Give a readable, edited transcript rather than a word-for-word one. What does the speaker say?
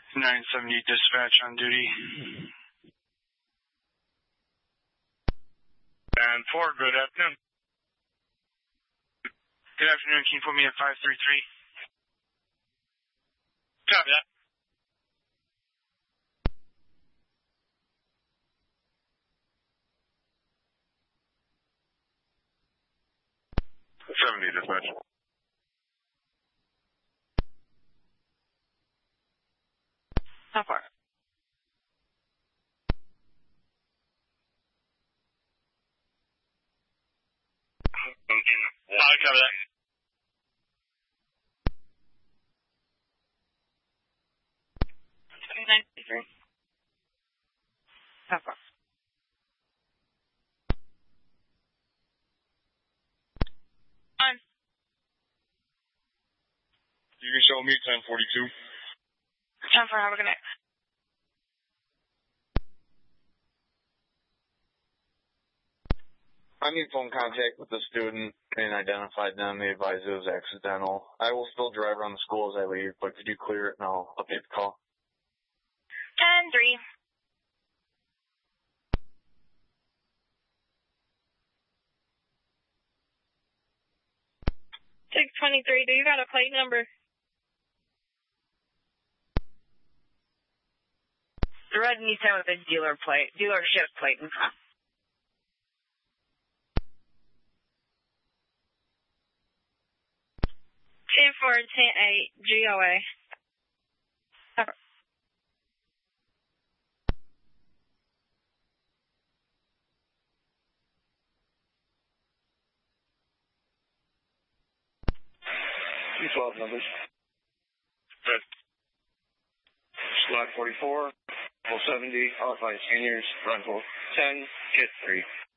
970 dispatch on duty. And 4, good afternoon. Good afternoon, can you put me at 533? Copy that. '70 dispatch. How far? I'll cover that. How far? You can show me 1042. Time for have a good night. I need phone contact with the student and identified them. They advised it was accidental. I will still drive around the school as I leave, but could you clear it and I'll update the call? 10-3. $623, do you got a plate number? The red Nissan with a dealership plate in front. 10-4-10-8 GOA. Over. T12 numbers. Good. Slot 44, 70, Alpine Seniors, Rental 10, Kit 3.